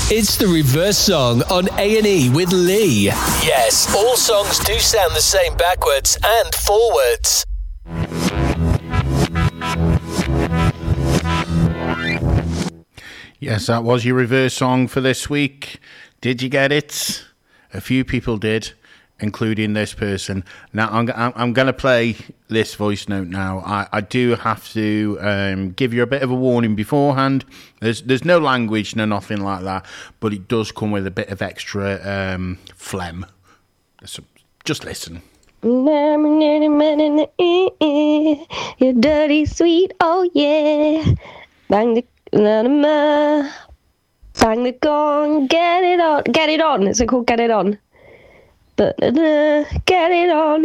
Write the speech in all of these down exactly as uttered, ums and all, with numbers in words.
It's the reverse song on A and E with Lee. Yes, all songs do sound the same backwards and forwards. Yes, that was your reverse song for this week. Did you get it? A few people did, including this person. Now, I'm, I'm, I'm going to play this voice note now. I, I do have to um, give you a bit of a warning beforehand. There's there's no language, no nothing like that, but it does come with a bit of extra um, phlegm. So just listen. You're dirty sweet, oh yeah. Bang the bang the gong, get it on, get it on. Is it called Get It On? Get it on.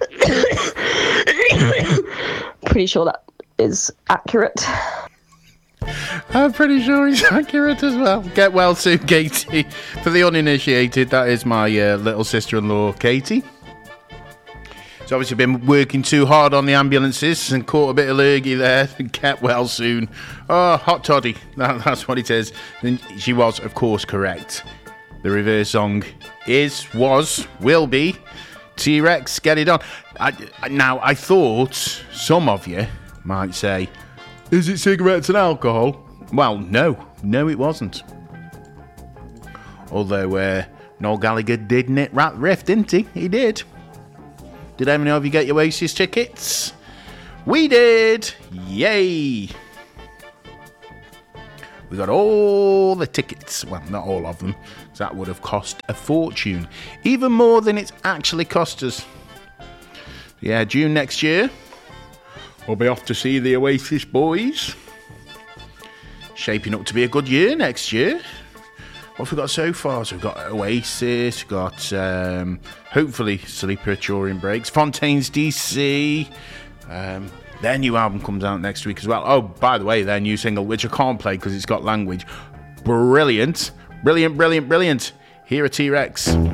Pretty sure that is accurate. I'm pretty sure it's accurate as well. Get well soon, Katie. For the uninitiated, that is my uh, little sister-in-law, Katie. She's obviously been working too hard on the ambulances and caught a bit of lurgy there. Get well soon. Oh, hot toddy. That, that's what it is. And she was, of course, correct. The reverse song is, was, will be T-Rex, Get It On. I, now, I thought some of you might say, is it cigarettes and alcohol? Well, no. No, it wasn't. Although uh, Noel Gallagher did knit Rat Riff, didn't he? He did. Did any of you get your Oasis tickets? We did! Yay! We got all the tickets. Well, not all of them. That would have cost a fortune. Even more than it's actually cost us. Yeah, June next year, we'll be off to see the Oasis boys. Shaping up to be a good year next year. What have we got so far? So we've got Oasis, we've got, um, hopefully, Sleeper Turing Breaks, Fontaines D C. Um, their new album comes out next week as well. Oh, by the way, their new single, which I can't play because it's got language. Brilliant. Brilliant, brilliant, brilliant. Here are T-Rex.